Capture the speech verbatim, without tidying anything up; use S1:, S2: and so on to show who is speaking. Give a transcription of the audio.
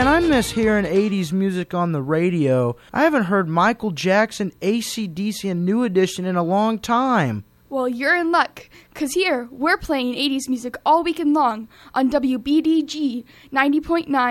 S1: I miss hearing eighties music on the radio. I haven't heard Michael Jackson, A C D C, and New Edition in a long time.
S2: Well, you're in luck, 'cause here we're playing eighties music all weekend long on W B D G ninety point nine